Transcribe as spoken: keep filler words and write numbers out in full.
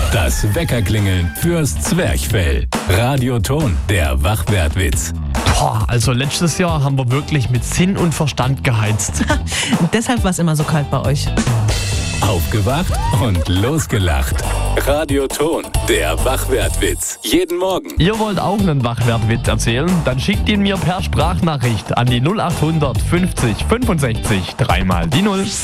Das Weckerklingeln fürs Zwerchfell. Radioton, der Wachwertwitz. Boah, also letztes Jahr haben wir wirklich mit Sinn und Verstand geheizt. Deshalb war es immer so kalt bei euch. Aufgewacht und losgelacht. Radioton, der Wachwertwitz. Jeden Morgen. Ihr wollt auch einen Wachwertwitz erzählen? Dann schickt ihn mir per Sprachnachricht an die null acht hundert fünfzig fünfundsechzig dreimal die Null.